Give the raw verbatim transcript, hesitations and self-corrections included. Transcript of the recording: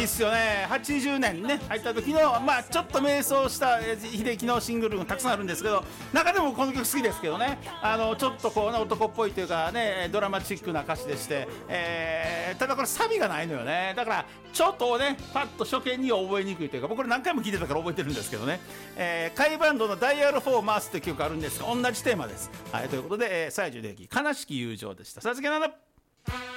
いっすよね。はちじゅうねんにね入った時の、まあ、ちょっと迷走した秀樹のシングルがたくさんあるんですけど、中でもこの曲好きですけどね。あのちょっとこう、ね、男っぽいというかねドラマチックな歌詞でして、えー、ただこれサビがないのよね。だからちょっとねパッと初見には覚えにくいというか、僕これ何回も聴いてたから覚えてるんですけどね、えー、甲斐バンドのダイヤルフォー回すという曲あるんですが同じテーマです。はい、ということで、えー、西城秀樹悲しき友情でした。さつきなんだ。